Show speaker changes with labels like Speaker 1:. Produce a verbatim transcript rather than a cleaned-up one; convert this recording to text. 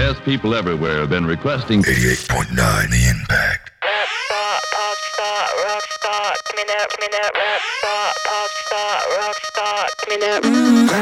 Speaker 1: Yes, people everywhere have been requesting
Speaker 2: eighty-eight point nine The Impact.
Speaker 3: Rap star, pop star, rock star, give me that, give me that rap star, pop star, rock star, give me that.